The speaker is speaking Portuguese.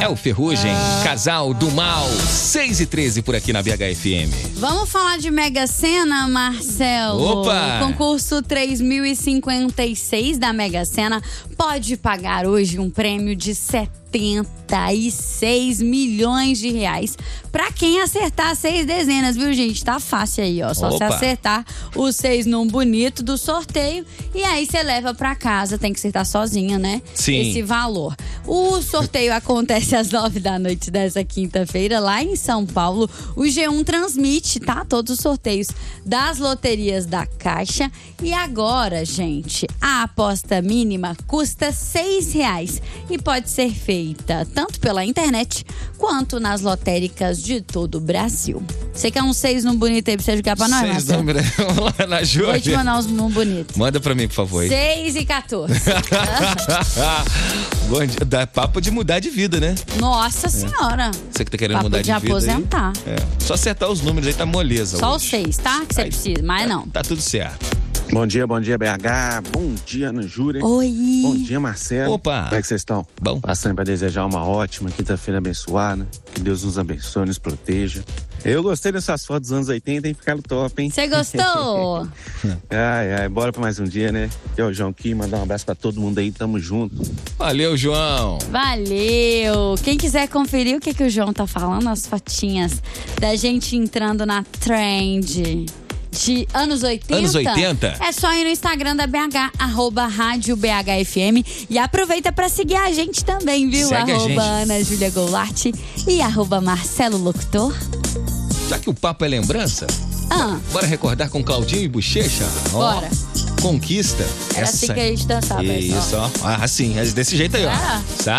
É o Ferrugem, Casal do Mal, 6h13 por aqui na BHFM. Vamos falar de Mega Sena, Marcelo? Opa! O concurso 3056 da Mega Sena pode pagar hoje um prêmio de 76 milhões de reais pra quem acertar 6 dezenas, viu, gente? Tá fácil aí, ó. Só você acertar os 6 num bonito do sorteio e aí você leva pra casa. Tem que acertar sozinha, né? Sim. Esse valor. O sorteio acontece às 9 da noite dessa quinta-feira, lá em São Paulo. O G1 transmite, tá? Todos os sorteios das loterias da Caixa. E agora, gente, a aposta mínima custa R$6 e pode ser feita tanto pela internet quanto nas lotéricas de todo o Brasil. Você quer um 6 num bonito aí pra você jogar pra nós, 6 números, vamos lá na Júlia. Vou te mandar uns num bonito. Manda pra mim, por favor. 6 e 14. Bom dia. Dá papo de mudar de vida, né? Nossa senhora. Você que tá querendo Papo mudar de vida aposentar. aí. Só acertar os números aí, tá moleza. Só hoje. os 6, tá? Que você precisa, mas não. Tá tudo certo. Bom dia, BH. Bom dia, Ana Júlia. Oi. Bom dia, Marcelo. Opa. Como é que vocês estão? Bom. Passando para desejar uma ótima quinta-feira abençoada. Que Deus nos abençoe, nos proteja. Eu gostei dessas fotos dos anos 80, hein? Ficaram top, hein? Você gostou? Ai, bora pra mais um dia, né? Eu, João Kim, mandar um abraço pra todo mundo aí. Tamo junto. Valeu, João. Valeu! Quem quiser conferir o que o João tá falando, as fotinhas da gente entrando na trend de anos 80. Anos 80? É só ir no Instagram da BH, @Rádio BHFM. E aproveita pra seguir a gente também, viu? Segue a gente. Ana Júlia Goulart e @Marcelo Locutor. Já que o papo é lembrança, bora recordar com Claudinho e Bochecha? Bora. Conquista. Era assim que a gente dançava. Isso, ó. Assim, é desse jeito aí, ó. Era?